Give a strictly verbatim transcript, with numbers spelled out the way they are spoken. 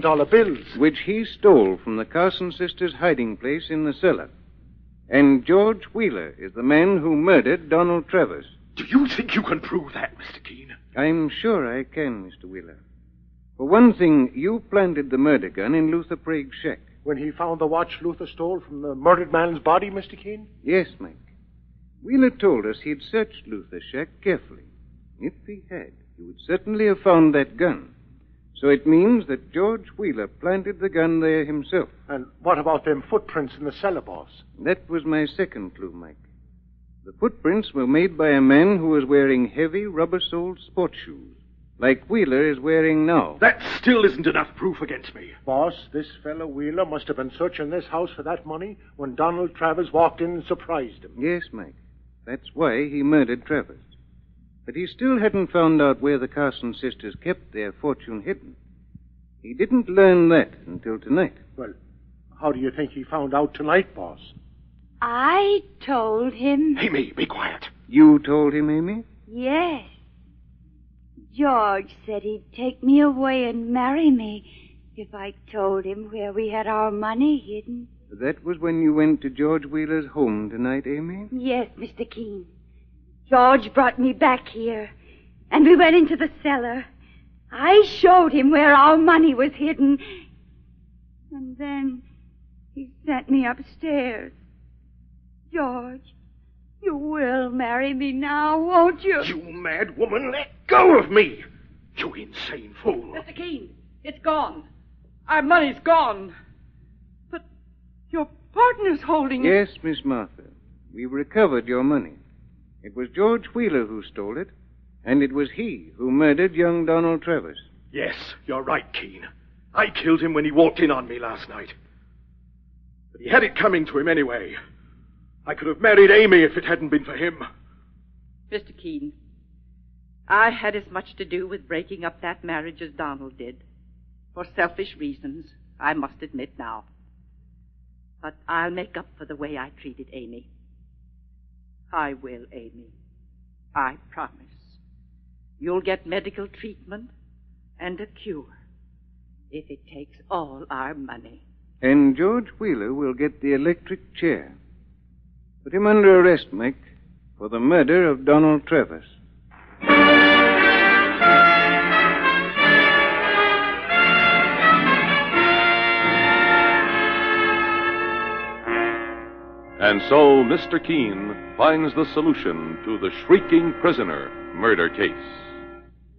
dollar bills. Which he stole from the Carson sisters' hiding place in the cellar. And George Wheeler is the man who murdered Donald Travers. Do you think you can prove that, Mister Keene? I'm sure I can, Mister Wheeler. For one thing, you planted the murder gun in Luther Prague's shack. When he found the watch Luther stole from the murdered man's body, Mister Keene? Yes, Mike. Wheeler told us he'd searched Luther's shack carefully. If he had, he would certainly have found that gun. So it means that George Wheeler planted the gun there himself. And what about them footprints in the cellar, boss? That was my second clue, Mike. The footprints were made by a man who was wearing heavy, rubber-soled sports shoes, like Wheeler is wearing now. That still isn't enough proof against me. Boss, this fellow Wheeler must have been searching this house for that money when Donald Travers walked in and surprised him. Yes, Mike. That's why he murdered Travers. But he still hadn't found out where the Carson sisters kept their fortune hidden. He didn't learn that until tonight. Well, how do you think he found out tonight, boss? I told him. Amy, be quiet. You told him, Amy? Yes. George said he'd take me away and marry me if I told him where we had our money hidden. That was when you went to George Wheeler's home tonight, Amy? Yes, Mister Keene. George brought me back here, and we went into the cellar. I showed him where our money was hidden, and then he sent me upstairs. George, you will marry me now, won't you? You mad woman, let go of me! You insane fool. Mister Keene, it's gone. Our money's gone. But your partner's holding it. Yes, Miss Martha. We recovered your money. It was George Wheeler who stole it, and it was he who murdered young Donald Travers. Yes, you're right, Keene. I killed him when he walked in on me last night. But he had it coming to him anyway. I could have married Amy if it hadn't been for him. Mister Keene, I had as much to do with breaking up that marriage as Donald did. For selfish reasons, I must admit now. But I'll make up for the way I treated Amy. I will, Amy. I promise. You'll get medical treatment and a cure if it takes all our money. And George Wheeler will get the electric chair. Put him under arrest, Mike, for the murder of Donald Travers. And so Mister Keene finds the solution to the Shrieking Prisoner murder case.